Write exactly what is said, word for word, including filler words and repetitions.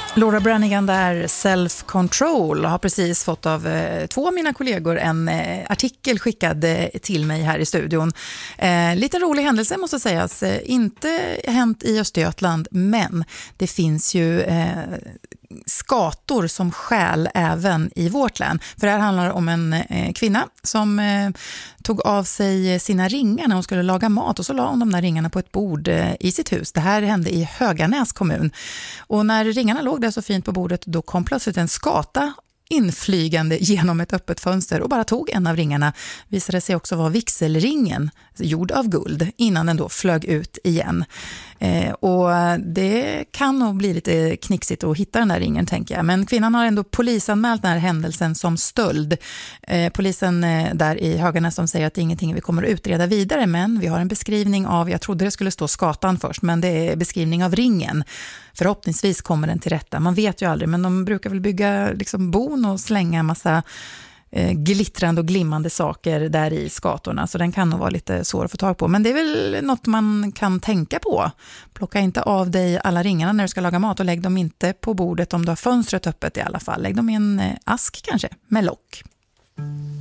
Laura Branigan där, Self-Control, har precis fått av eh, två av mina kollegor en eh, artikel skickad eh, till mig här i studion. Eh, lite rolig händelse måste sägas. Eh, inte hänt i Östergötland, men det finns ju eh, skator som skäl även i vårt län. För det här handlar om en eh, kvinna som eh, tog av sig sina ringar när hon skulle laga mat, och så la hon de där ringarna på ett bord eh, i sitt hus. Det här hände i Höganäs kommun. Och när ringarna låg där så fint på bordet, då kom plötsligt en skata inflygande genom ett öppet fönster och bara tog en av ringarna. Visade sig också vara vigselringen, gjord av guld, innan den då flög ut igen. Eh, och det kan nog bli lite knixigt att hitta den där ringen, tänker jag. Men kvinnan har ändå polisanmält den här händelsen som stöld. Eh, polisen eh, där i Höganäs, som säger att det är ingenting vi kommer att utreda vidare, men vi har en beskrivning av, jag trodde det skulle stå skatan först, men det är beskrivning av ringen. Förhoppningsvis kommer den till rätta. Man vet ju aldrig, men de brukar väl bygga liksom bon och slänga en massa eh, glittrande och glimmande saker där i skatorna. Så den kan nog vara lite svår att få tag på. Men det är väl något man kan tänka på. Plocka inte av dig alla ringarna när du ska laga mat, och lägg dem inte på bordet om du har fönstret öppet i alla fall. Lägg dem i en eh, ask kanske, med lock.